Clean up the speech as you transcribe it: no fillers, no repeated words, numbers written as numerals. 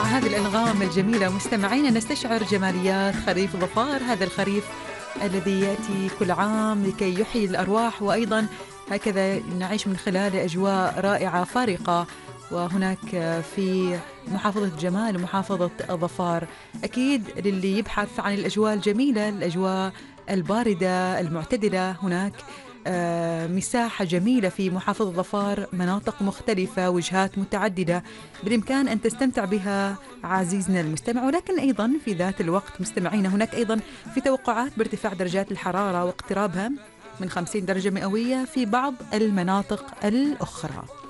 هذه الأنغام الجميلة مستمعينا نستشعر جماليات خريف ظفار، هذا الخريف الذي يأتي كل عام لكي يحيي الأرواح، وأيضا هكذا نعيش من خلاله أجواء رائعة فارقة. وهناك في محافظة جمال ومحافظة ظفار أكيد للي يبحث عن الأجواء الجميلة، الأجواء الباردة المعتدلة، هناك مساحة جميلة في محافظة ظفار، مناطق مختلفة، وجهات متعددة بالإمكان أن تستمتع بها عزيزنا المستمع. ولكن أيضا في ذات الوقت مستمعينا هناك أيضا في توقعات بارتفاع درجات الحرارة واقترابها من 50 درجة مئوية في بعض المناطق الأخرى.